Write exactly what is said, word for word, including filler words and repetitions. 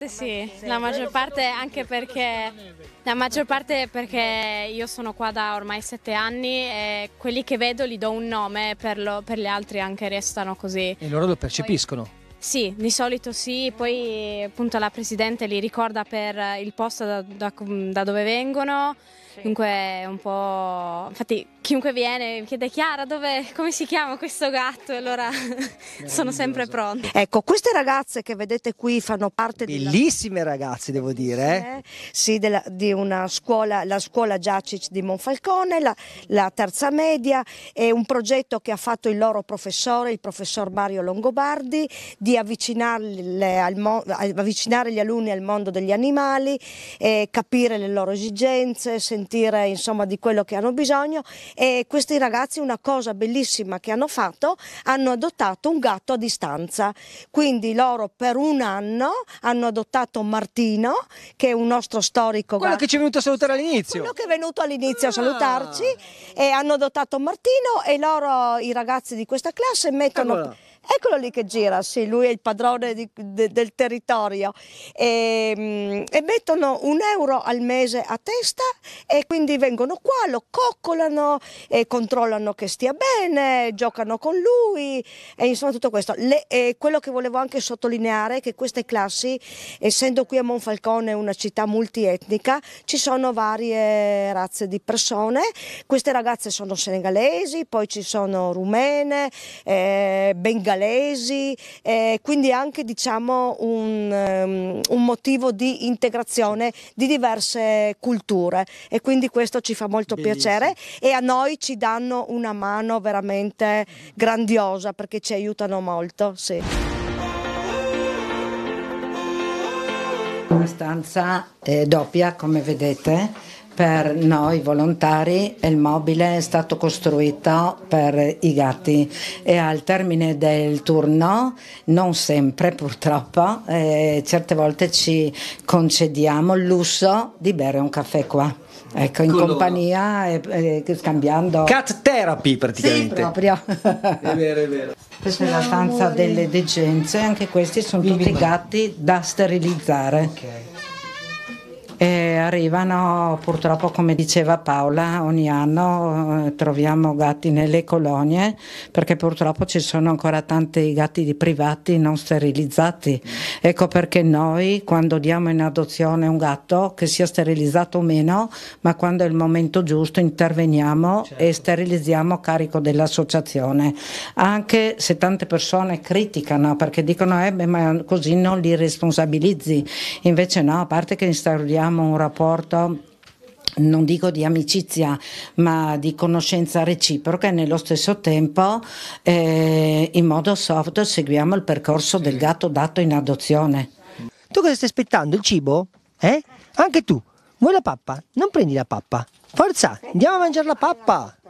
Sì, la maggior parte anche perché la maggior parte perché io sono qua da ormai sette anni e quelli che vedo li do un nome, per, lo, per gli altri anche restano così. E loro lo percepiscono? Poi, sì, di solito sì, poi appunto la Presidente li ricorda per il posto da, da, da dove vengono, dunque è un po'... infatti chiunque viene mi chiede Chiara dove, come si chiama questo gatto e allora sono sempre pronta. Ecco, queste ragazze che vedete qui fanno parte di Bellissime ragazze, devo dire. Eh? Sì, della, di una scuola, la scuola Giacic di Monfalcone, la, la terza media, è un progetto che ha fatto il loro professore, il professor Mario Longobardi, di avvicinarle al mo, avvicinare gli alunni al mondo degli animali, eh, capire le loro esigenze, sentire insomma di quello che hanno bisogno. E questi ragazzi, una cosa bellissima che hanno fatto, hanno adottato un gatto a distanza, quindi loro per un anno hanno adottato Martino, che è un nostro storico Quello gatto. che ci è venuto a salutare all'inizio. Quello che è venuto all'inizio ah. a salutarci, e hanno adottato Martino e loro, i ragazzi di questa classe, mettono... Eccolo. Eccolo lì che gira, sì, lui è il padrone di, de, del territorio e, e mettono un euro al mese a testa e quindi vengono qua, lo coccolano e controllano che stia bene, giocano con lui e insomma tutto questo. Le, e quello che volevo anche sottolineare è che queste classi, essendo qui a Monfalcone una città multietnica, ci sono varie razze di persone. Queste ragazze sono senegalesi, poi ci sono rumene, eh, bengalesi, eh, quindi anche diciamo un, um, un motivo di integrazione di diverse culture e quindi questo ci fa molto Bellissimo. piacere e a noi ci danno una mano veramente grandiosa perché ci aiutano molto. Sì. Una stanza eh, doppia, come vedete, per noi volontari, e il mobile è stato costruito per i gatti e al termine del turno, non sempre purtroppo, eh, certe volte ci concediamo il lusso di bere un caffè qua. Ecco, in compagnia e, e scambiando. Cat therapy praticamente. Sì, proprio. È vero, è vero. Questa è la stanza delle degenze, anche questi sono tutti gatti da sterilizzare. Okay. E arrivano purtroppo, come diceva Paola, ogni anno eh, troviamo gatti nelle colonie perché purtroppo ci sono ancora tanti gatti di privati non sterilizzati. Ecco perché noi quando diamo in adozione un gatto, che sia sterilizzato o meno, ma quando è il momento giusto interveniamo certo. e sterilizziamo a carico dell'associazione. Anche se tante persone criticano perché dicono eh, beh, ma così non li responsabilizzi, invece no, a parte che instauriamo un rapporto, non dico di amicizia, ma di conoscenza reciproca e nello stesso tempo eh, in modo soft seguiamo il percorso del gatto dato in adozione. Tu cosa stai aspettando? Il cibo? Eh? Anche tu? Vuoi la pappa? Non prendi la pappa. Forza, andiamo a mangiare la pappa!